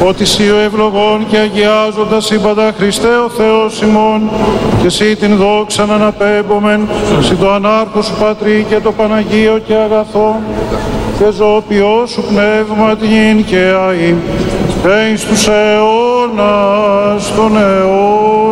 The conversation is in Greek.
ότι σοι ο ευλογών και αγιάζοντας σύμπαντα Χριστέ ο Θεός ημών, και σοι την δόξα να αναπέμπομεν, σοι το ανάρχο σου Πατρί και το Παναγίο και αγαθό, και ζωοποιό σου πνεύμα την και αΐ, εις τους αιώνας των αιώνων.